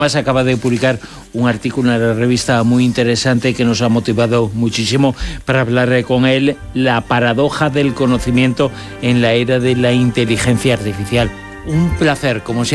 Además, acaba de publicar un artículo en la revista muy interesante que nos ha motivado muchísimo para hablar con él, la paradoja del conocimiento en la era de la inteligencia artificial. Un placer, como siempre.